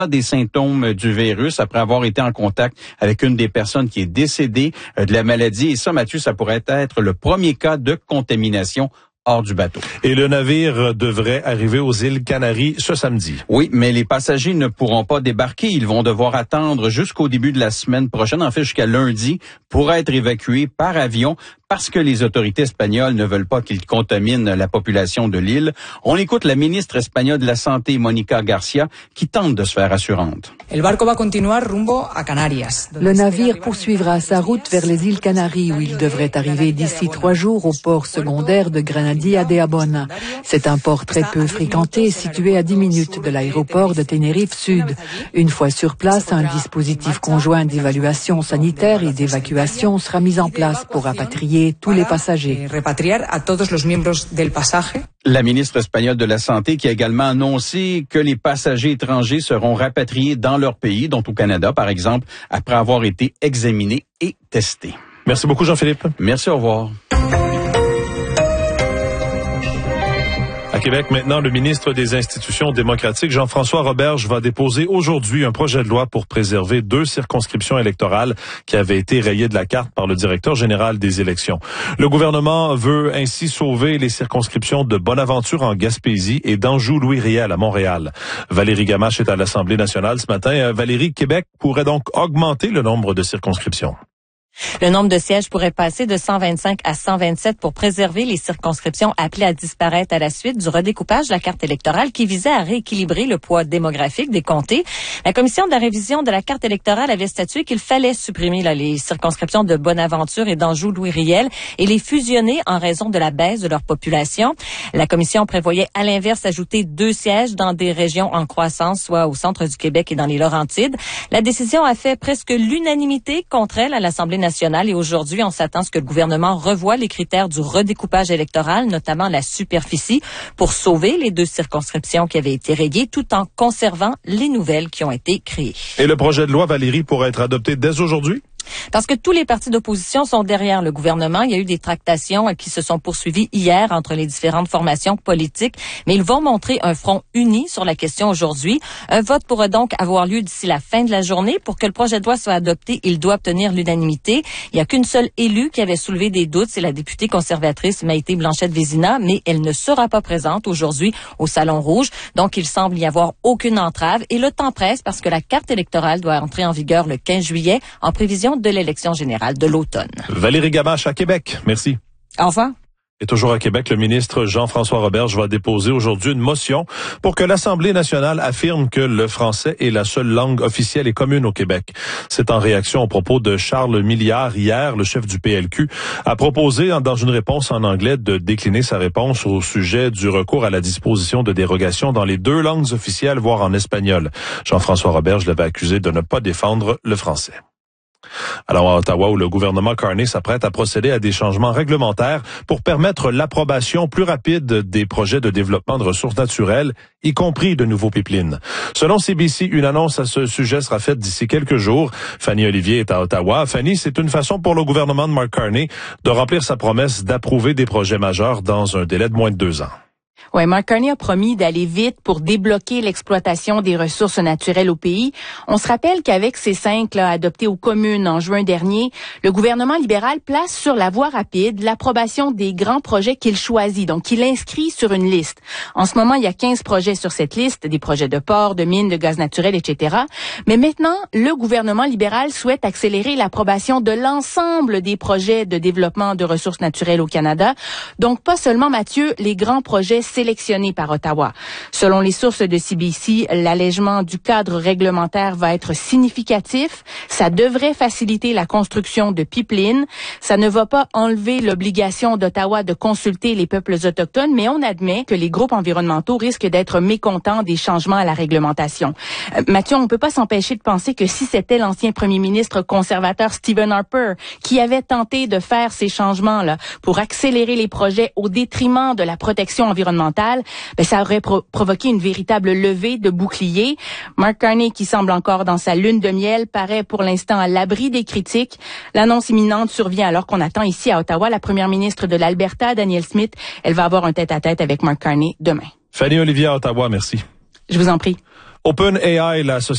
des symptômes du virus après avoir été en contact avec une des personnes qui est décédée de la maladie. Et ça, Mathieu, ça pourrait être le premier cas de contamination hors du bateau. Et le navire devrait arriver aux îles Canaries ce samedi. Oui, mais les passagers ne pourront pas débarquer. Ils vont devoir attendre jusqu'au début de la semaine prochaine, en fait jusqu'à lundi, pour être évacués par avion parce que les autorités espagnoles ne veulent pas qu'ils contaminent la population de l'île. On écoute la ministre espagnole de la Santé, Mónica García, qui tente de se faire assurante. Le navire poursuivra sa route vers les îles Canaries où il devrait arriver d'ici 3 jours au port secondaire de Granadilla de Abona. C'est un port très peu fréquenté situé à 10 minutes de l'aéroport de Tenerife Sud. Une fois sur place, un dispositif conjoint d'évaluation sanitaire et d'évacuation sera mis en place pour rapatrier tous les passagers. La ministre espagnole de la Santé qui a également annoncé que les passagers étrangers seront rapatriés dans leur pays, dont au Canada par exemple, après avoir été examinés et testés. Merci beaucoup Jean-Philippe. Merci, au revoir. À Québec, maintenant, le ministre des Institutions démocratiques, Jean-François Roberge, va déposer aujourd'hui un projet de loi pour préserver 2 circonscriptions électorales qui avaient été rayées de la carte par le directeur général des élections. Le gouvernement veut ainsi sauver les circonscriptions de Bonaventure en Gaspésie et d'Anjou-Louis-Riel à Montréal. Valérie Gamache est à l'Assemblée nationale ce matin. Valérie, Québec pourrait donc augmenter le nombre de circonscriptions. Le nombre de sièges pourrait passer de 125 à 127 pour préserver les circonscriptions appelées à disparaître à la suite du redécoupage de la carte électorale qui visait à rééquilibrer le poids démographique des comtés. La commission de la révision de la carte électorale avait statué qu'il fallait supprimer les circonscriptions de Bonaventure et d'Anjou-Louis-Riel et les fusionner en raison de la baisse de leur population. La commission prévoyait à l'inverse ajouter 2 sièges dans des régions en croissance, soit au centre du Québec et dans les Laurentides. La décision a fait presque l'unanimité contre elle à l'Assemblée nationale et aujourd'hui, on s'attend à ce que le gouvernement revoie les critères du redécoupage électoral, notamment la superficie, pour sauver les 2 circonscriptions qui avaient été rayées tout en conservant les nouvelles qui ont été créées. Et le projet de loi, Valérie, pourrait être adopté dès aujourd'hui? Parce que tous les partis d'opposition sont derrière le gouvernement. Il y a eu des tractations qui se sont poursuivies hier entre les différentes formations politiques, mais ils vont montrer un front uni sur la question aujourd'hui. Un vote pourra donc avoir lieu d'ici la fin de la journée. Pour que le projet de loi soit adopté, il doit obtenir l'unanimité. Il n'y a qu'une seule élue qui avait soulevé des doutes, c'est la députée conservatrice Maïté Blanchette-Vézina, mais elle ne sera pas présente aujourd'hui au Salon Rouge. Donc, il semble y avoir aucune entrave et le temps presse parce que la carte électorale doit entrer en vigueur le 15 juillet en prévision de l'élection générale de l'automne. Valérie Gamache à Québec. Merci. Au revoir. Et toujours à Québec, le ministre Jean-François Roberge va déposer aujourd'hui une motion pour que l'Assemblée nationale affirme que le français est la seule langue officielle et commune au Québec. C'est en réaction aux propos de Charles Milliard hier, le chef du PLQ, a proposé dans une réponse en anglais de décliner sa réponse au sujet du recours à la disposition de dérogation dans les 2 langues officielles, voire en espagnol. Jean-François Roberge l'avait accusé de ne pas défendre le français. Alors à Ottawa, où le gouvernement Carney s'apprête à procéder à des changements réglementaires pour permettre l'approbation plus rapide des projets de développement de ressources naturelles, y compris de nouveaux pipelines. Selon CBC, une annonce à ce sujet sera faite d'ici quelques jours. Fanny Olivier est à Ottawa. Fanny, c'est une façon pour le gouvernement de Mark Carney de remplir sa promesse d'approuver des projets majeurs dans un délai de moins de 2 ans. Ouais, Mark Carney a promis d'aller vite pour débloquer l'exploitation des ressources naturelles au pays. On se rappelle qu'avec ces 5 adoptés aux communes en juin dernier, le gouvernement libéral place sur la voie rapide l'approbation des grands projets qu'il choisit, donc qu'il inscrit sur une liste. En ce moment, il y a 15 projets sur cette liste, des projets de port, de mines, de gaz naturel, etc. Mais maintenant, le gouvernement libéral souhaite accélérer l'approbation de l'ensemble des projets de développement de ressources naturelles au Canada. Donc, pas seulement, Mathieu, les grands projets sélectionnés par Ottawa. Selon les sources de CBC, l'allègement du cadre réglementaire va être significatif. Ça devrait faciliter la construction de pipelines. Ça ne va pas enlever l'obligation d'Ottawa de consulter les peuples autochtones, mais on admet que les groupes environnementaux risquent d'être mécontents des changements à la réglementation. Mathieu, on ne peut pas s'empêcher de penser que si c'était l'ancien premier ministre conservateur Stephen Harper qui avait tenté de faire ces changements-là pour accélérer les projets au détriment de la protection environnementale, ça aurait provoqué une véritable levée de boucliers. Mark Carney, qui semble encore dans sa lune de miel, paraît pour l'instant à l'abri des critiques. L'annonce imminente survient alors qu'on attend ici à Ottawa la première ministre de l'Alberta, Danielle Smith. Elle va avoir un tête-à-tête avec Mark Carney demain. Fanny Olivier à Ottawa, merci. Je vous en prie. OpenAI, la société